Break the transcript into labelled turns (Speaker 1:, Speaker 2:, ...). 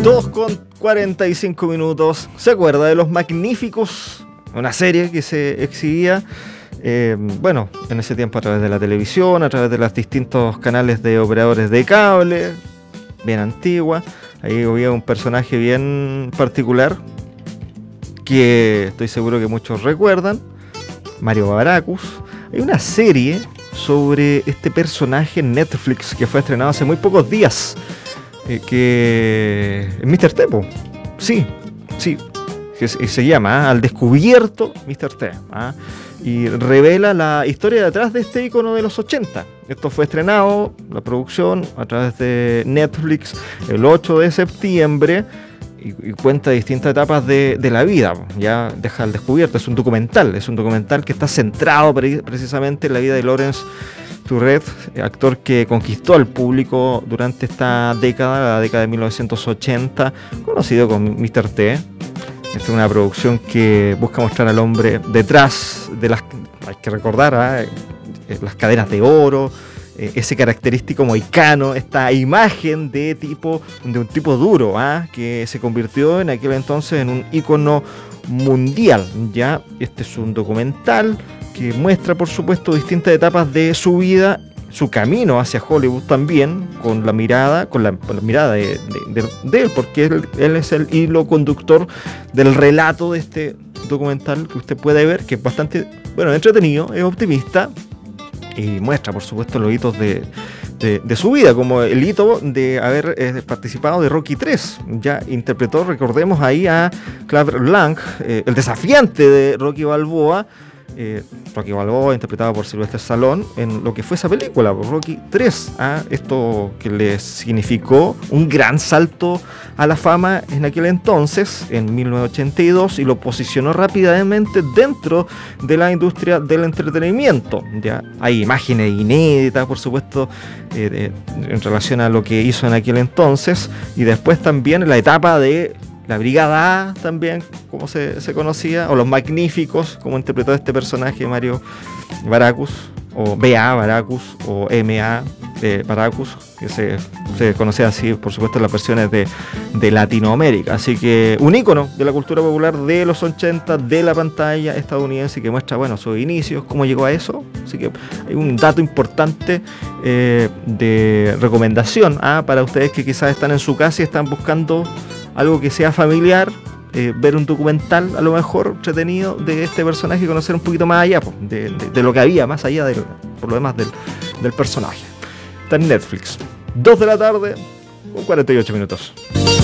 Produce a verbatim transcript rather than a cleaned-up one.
Speaker 1: dos con cuarenta y cinco minutos. ¿Se acuerda de Los Magníficos? Una serie que se exhibía, eh, bueno, en ese tiempo a través de la televisión, a través de los distintos canales de operadores de cable, bien antigua. Ahí había un personaje bien particular que estoy seguro que muchos recuerdan, Mario Baracus. Hay una serie sobre este personaje en Netflix que fue estrenado hace muy pocos días, eh, que es míster T, po. sí, sí, que se, se llama ¿eh? Al Descubierto míster T, ¿eh? Y revela la historia detrás de este icono de los ochenta. Esto fue estrenado, la producción, a través de Netflix el ocho de septiembre, y, y cuenta distintas etapas de, de la vida. Ya deja al descubierto, es un documental, es un documental que está centrado pre- precisamente en la vida de Laurence Tourette, actor que conquistó al público durante esta década, la década de mil novecientos ochenta, conocido como míster T. Esta es una producción que busca mostrar al hombre detrás de las, hay que recordar, ¿eh? las cadenas de oro, eh, ese característico mohicano, esta imagen de tipo de un tipo duro, ¿eh? que se convirtió en aquel entonces en un ícono mundial. Ya este es un documental que muestra, por supuesto, distintas etapas de su vida, su camino hacia Hollywood también, con la mirada, con la, con la mirada de, de, de, de él, porque él, él es el hilo conductor del relato de este documental que usted puede ver, que es bastante, bueno, entretenido, es optimista y muestra, por supuesto, los hitos de, de, de su vida, como el hito de haber eh, participado de Rocky tres. Ya interpretó, recordemos ahí a Clubber Lang, eh, el desafiante de Rocky Balboa. Eh, Rocky Balboa, interpretado por Sylvester Stallone, en lo que fue esa película, Rocky tres, ¿ah? Esto que le significó un gran salto a la fama en aquel entonces, en mil novecientos ochenta y dos, y lo posicionó rápidamente dentro de la industria del entretenimiento. Ya hay imágenes inéditas, por supuesto, eh, de, en relación a lo que hizo en aquel entonces, y después también la etapa de la Brigada A, también, como se, se conocía, o Los Magníficos, como interpretó este personaje Mario Baracus, o B A Baracus, o M A eh, Baracus, que se, se conocía así, por supuesto, en las versiones de, de Latinoamérica. Así que un ícono de la cultura popular de los ochenta, de la pantalla estadounidense, que muestra, bueno, sus inicios, cómo llegó a eso. Así que hay un dato importante eh, de recomendación ¿ah? para ustedes que quizás están en su casa y están buscando algo que sea familiar, eh, ver un documental a lo mejor entretenido de este personaje y conocer un poquito más allá, pues, de, de, de lo que había, más allá del, por lo demás del, del personaje. Está en Netflix. dos de la tarde con cuarenta y ocho minutos.